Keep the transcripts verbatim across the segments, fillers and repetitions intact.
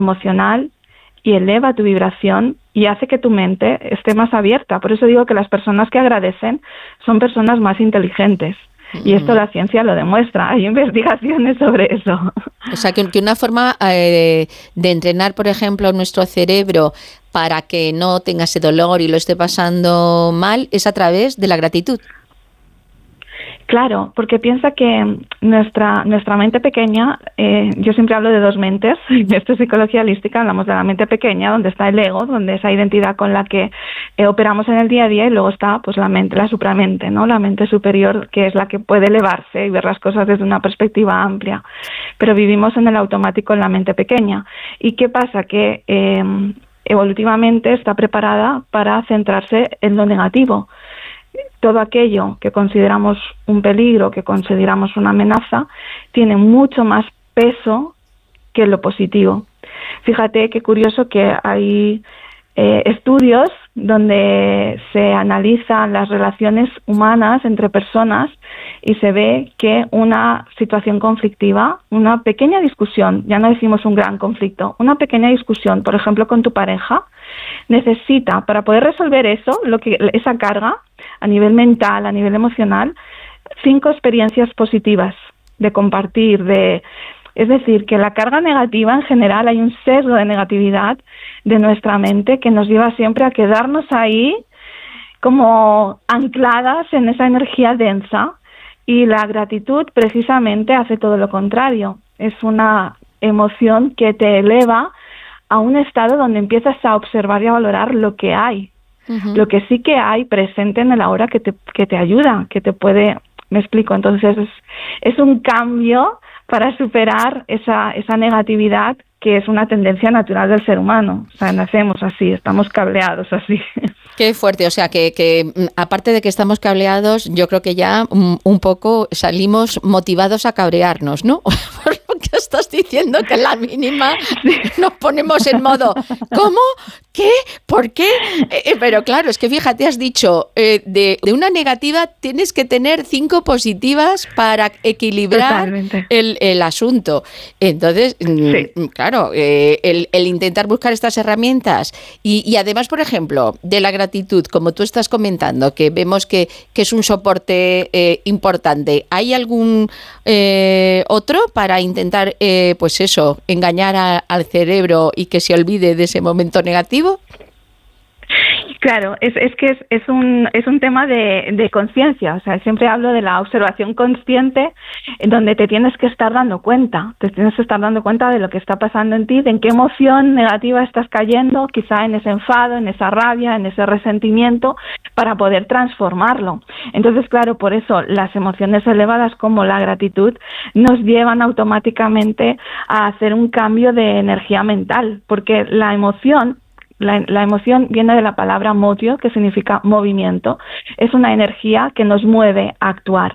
emocional y eleva tu vibración y hace que tu mente esté más abierta. Por eso digo que las personas que agradecen son personas más inteligentes. Y esto la ciencia lo demuestra, hay investigaciones sobre eso. O sea, que, que una forma eh, de entrenar, por ejemplo, nuestro cerebro para que no tenga ese dolor y lo esté pasando mal es a través de la gratitud. Claro, porque piensa que nuestra nuestra mente pequeña, eh, yo siempre hablo de dos mentes, en esta psicología holística hablamos de la mente pequeña, donde está el ego, donde esa identidad con la que eh, operamos en el día a día, y luego está pues la mente, la supramente, ¿no? La mente superior, que es la que puede elevarse y ver las cosas desde una perspectiva amplia. Pero vivimos en el automático en la mente pequeña. ¿Y qué pasa? Que eh, evolutivamente está preparada para centrarse en lo negativo. Todo aquello que consideramos un peligro, que consideramos una amenaza, tiene mucho más peso que lo positivo. Fíjate qué curioso que hay eh, estudios donde se analizan las relaciones humanas entre personas y se ve que una situación conflictiva, una pequeña discusión, ya no decimos un gran conflicto, una pequeña discusión, por ejemplo, con tu pareja, necesita, para poder resolver eso, lo que esa carga, a nivel mental, a nivel emocional, cinco experiencias positivas de compartir, de... Es decir, que la carga negativa en general, hay un sesgo de negatividad de nuestra mente que nos lleva siempre a quedarnos ahí como ancladas en esa energía densa, y la gratitud precisamente hace todo lo contrario. Es una emoción que te eleva a un estado donde empiezas a observar y a valorar lo que hay, uh-huh. lo que sí que hay presente en el ahora que te, que te ayuda, que te puede... Me explico, entonces es, es un cambio para superar esa, esa negatividad que es una tendencia natural del ser humano. O sea, nacemos así, estamos cableados así. Qué fuerte, o sea, que, que aparte de que estamos cableados, yo creo que ya un, un poco salimos motivados a cabrearnos, ¿no? Por lo que estás diciendo, que la mínima nos ponemos en modo, ¿cómo? ¿Qué? ¿Por qué? Eh, pero claro, es que fíjate, has dicho, eh, de, de una negativa tienes que tener cinco positivas para equilibrar el, el asunto. Entonces, sí. claro, eh, el, el intentar buscar estas herramientas y, y además, por ejemplo, de la gratitud, como tú estás comentando, que vemos que, que es un soporte eh, importante, ¿hay algún eh, otro para intentar, eh, pues eso, engañar a, al cerebro y que se olvide de ese momento negativo? Claro, es, es que es, es un es un tema de, de conciencia. O sea, siempre hablo de la observación consciente, en donde te tienes que estar dando cuenta, te tienes que estar dando cuenta de lo que está pasando en ti, de en qué emoción negativa estás cayendo, quizá en ese enfado, en esa rabia, en ese resentimiento, para poder transformarlo. Entonces, claro, por eso las emociones elevadas como la gratitud nos llevan automáticamente a hacer un cambio de energía mental, porque la emoción La, la emoción viene de la palabra motio, que significa movimiento. Es una energía que nos mueve a actuar.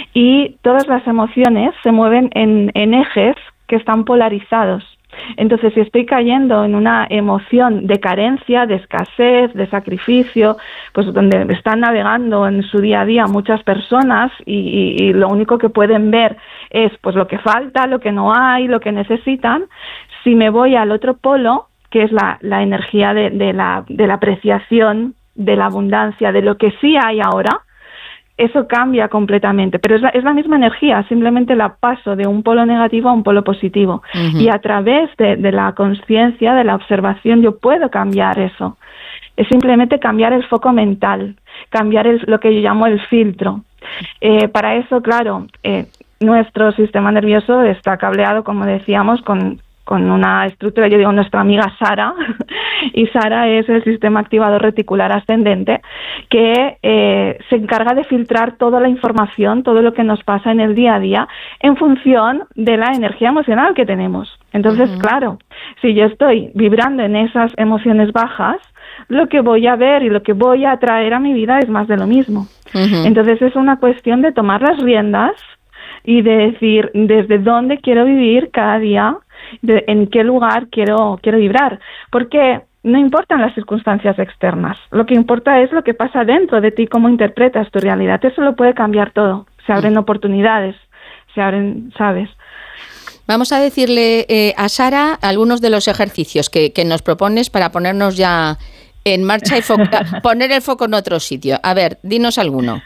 Y todas las emociones se mueven en, en ejes que están polarizados. Entonces, si estoy cayendo en una emoción de carencia, de escasez, de sacrificio, pues donde están navegando en su día a día muchas personas y, y, y lo único que pueden ver es pues lo que falta, lo que no hay, lo que necesitan, si me voy al otro polo, que es la, la energía de, de, la, de la apreciación, de la abundancia, de lo que sí hay ahora, eso cambia completamente. Pero es la, es la misma energía, simplemente la paso de un polo negativo a un polo positivo. Uh-huh. Y a través de, de la conciencia, de la observación, yo puedo cambiar eso. Es simplemente cambiar el foco mental, cambiar el, lo que yo llamo el filtro. Eh, para eso, claro, eh, nuestro sistema nervioso está cableado, como decíamos, con... con una estructura, yo digo nuestra amiga Sara, y Sara es el sistema activador reticular ascendente, que eh, se encarga de filtrar toda la información, todo lo que nos pasa en el día a día, en función de la energía emocional que tenemos. Entonces, uh-huh. claro, si yo estoy vibrando en esas emociones bajas, lo que voy a ver y lo que voy a atraer a mi vida es más de lo mismo. Uh-huh. Entonces, es una cuestión de tomar las riendas y de decir desde dónde quiero vivir cada día, de en qué lugar quiero quiero vibrar, porque no importan las circunstancias externas, lo que importa es lo que pasa dentro de ti, cómo interpretas tu realidad. Eso lo puede cambiar todo, se abren oportunidades, se abren, ¿sabes? Vamos a decirle eh, a Sara algunos de los ejercicios que, que nos propones para ponernos ya en marcha y fo- poner el foco en otro sitio. A ver, dinos alguno.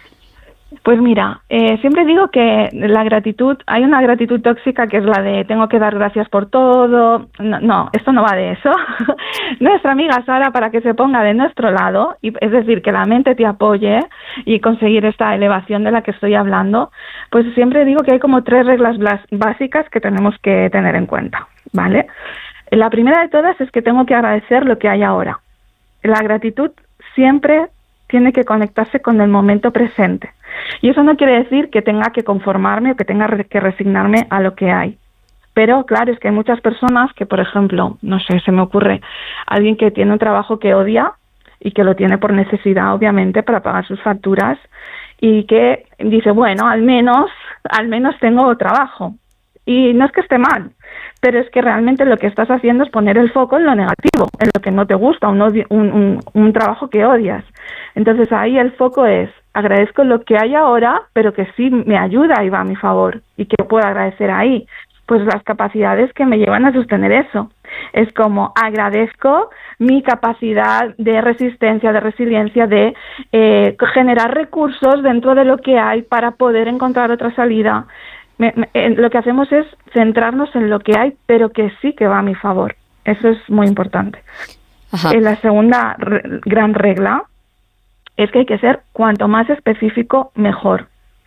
Pues mira, eh, siempre digo que la gratitud, hay una gratitud tóxica que es la de tengo que dar gracias por todo. No, no, esto no va de eso. Nuestra amiga Sara, para que se ponga de nuestro lado, y es decir, que la mente te apoye y conseguir esta elevación de la que estoy hablando, pues siempre digo que hay como tres reglas básicas que tenemos que tener en cuenta, ¿vale? La primera de todas es que tengo que agradecer lo que hay ahora. La gratitud siempre tiene que conectarse con el momento presente. Y eso no quiere decir que tenga que conformarme o que tenga que resignarme a lo que hay. Pero claro, es que hay muchas personas que, por ejemplo, no sé, se me ocurre alguien que tiene un trabajo que odia y que lo tiene por necesidad, obviamente, para pagar sus facturas y que dice, bueno, al menos, al menos tengo trabajo. Y no es que esté mal, pero es que realmente lo que estás haciendo es poner el foco en lo negativo, en lo que no te gusta, un, odio, un, un, un trabajo que odias. Entonces ahí el foco es, agradezco lo que hay ahora, pero que sí me ayuda y va a mi favor. ¿Y qué puedo agradecer ahí? Pues las capacidades que me llevan a sostener eso. Es como agradezco mi capacidad de resistencia, de resiliencia, de eh, generar recursos dentro de lo que hay para poder encontrar otra salida. Me, me, eh, lo que hacemos es centrarnos en lo que hay, pero que sí que va a mi favor. Eso es muy importante. Eh, la segunda re, gran regla es que hay que ser cuanto más específico, mejor.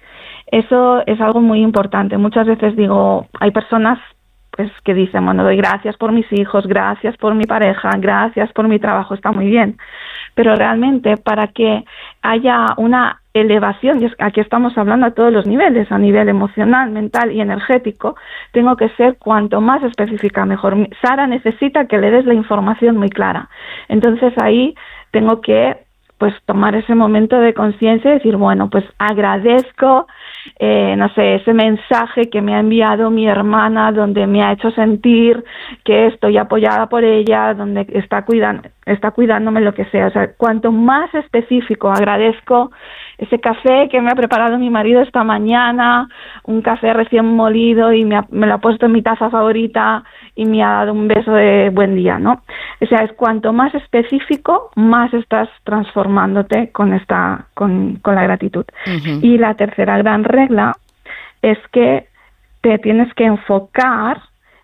Eso es algo muy importante. Muchas veces digo, hay personas pues que dicen, bueno, doy gracias por mis hijos, gracias por mi pareja, gracias por mi trabajo, está muy bien. Pero realmente para que haya una elevación, y aquí estamos hablando a todos los niveles, a nivel emocional, mental y energético, tengo que ser cuanto más específica mejor. Sara necesita que le des la información muy clara. Entonces ahí tengo que pues tomar ese momento de conciencia y decir, bueno, pues agradezco, eh, no sé, ese mensaje que me ha enviado mi hermana, donde me ha hecho sentir que estoy apoyada por ella, donde está cuidando, está cuidándome, lo que sea. O sea, cuanto más específico, agradezco ese café que me ha preparado mi marido esta mañana, un café recién molido y me, ha, me lo ha puesto en mi taza favorita y me ha dado un beso de buen día, ¿no? O sea, es cuanto más específico, más estás transformándote con esta, con, con la gratitud. Uh-huh. Y la tercera gran regla es que te tienes que enfocar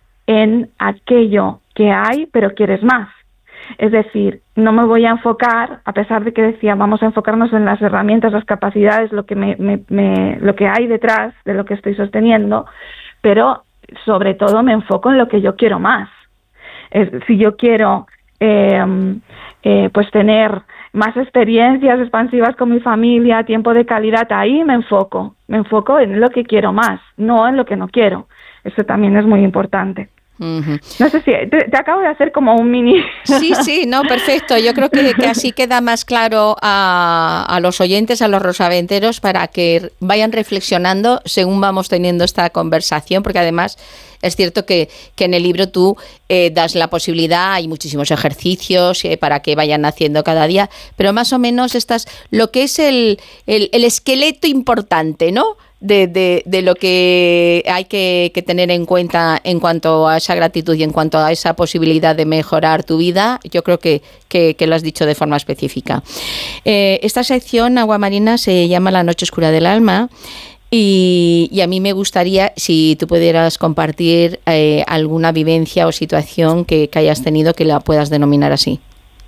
en aquello que hay, pero quieres más. Es decir, no me voy a enfocar, a pesar de que decía, vamos a enfocarnos en las herramientas, las capacidades, lo que me, me, me, lo que hay detrás de lo que estoy sosteniendo, pero sobre todo me enfoco en lo que yo quiero más. Es, si yo quiero eh, eh, pues tener más experiencias expansivas con mi familia, tiempo de calidad, ahí me enfoco. Me enfoco en lo que quiero más, no en lo que no quiero. Eso también es muy importante. Uh-huh. No sé si te, te acabo de hacer como un mini... Sí, sí, no, perfecto. Yo creo que, que así queda más claro a, a los oyentes, a los rosaventeros, para que vayan reflexionando según vamos teniendo esta conversación, porque además es cierto que, que en el libro tú eh, das la posibilidad, hay muchísimos ejercicios eh, para que vayan haciendo cada día, pero más o menos estás, lo que es el, el, el esqueleto importante, ¿no? De, de, de lo que hay que, que tener en cuenta en cuanto a esa gratitud y en cuanto a esa posibilidad de mejorar tu vida, yo creo que, que, que lo has dicho de forma específica. Eh, esta sección, Agua Marina, se llama La Noche Oscura del Alma y, y a mí me gustaría, si tú pudieras compartir eh, alguna vivencia o situación que, que hayas tenido que la puedas denominar así.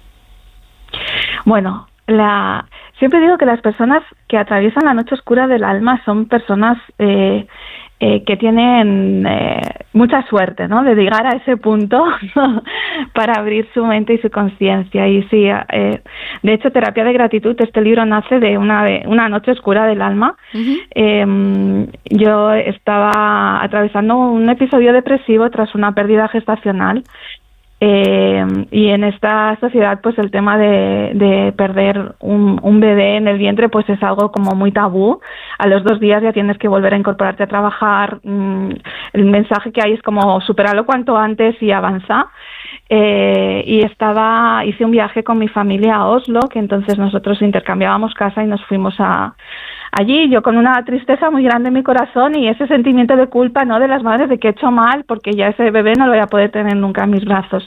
Bueno, la... Siempre digo que las personas que atraviesan la noche oscura del alma son personas eh, eh, que tienen eh, mucha suerte, ¿no? De llegar a ese punto para abrir su mente y su conciencia. Y sí, eh, de hecho, Terapia de Gratitud, este libro nace de una, de una noche oscura del alma. Uh-huh. Eh, yo estaba atravesando un episodio depresivo tras una pérdida gestacional. Eh, y en esta sociedad pues el tema de, de perder un, un bebé en el vientre pues es algo como muy tabú. A los dos días ya tienes que volver a incorporarte a trabajar. Mm, el mensaje que hay es como superarlo cuanto antes y avanza. eh, y estaba, hice un viaje con mi familia a Oslo, que entonces nosotros intercambiábamos casa y nos fuimos a allí, yo con una tristeza muy grande en mi corazón y ese sentimiento de culpa, ¿no?, de las madres de que he hecho mal, porque ya ese bebé no lo voy a poder tener nunca en mis brazos.